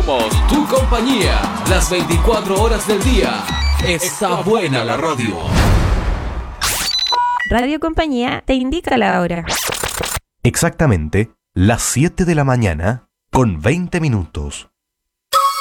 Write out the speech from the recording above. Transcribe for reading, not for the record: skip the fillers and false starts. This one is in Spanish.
Somos tu compañía, las 24 horas del día. Está buena la radio. Radio Compañía te indica la hora. Exactamente las 7 de la mañana con 20 minutos.